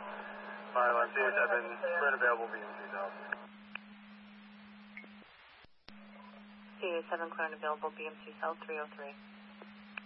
CA7, clear available BMC South. CA7, clear and available BMC South 303.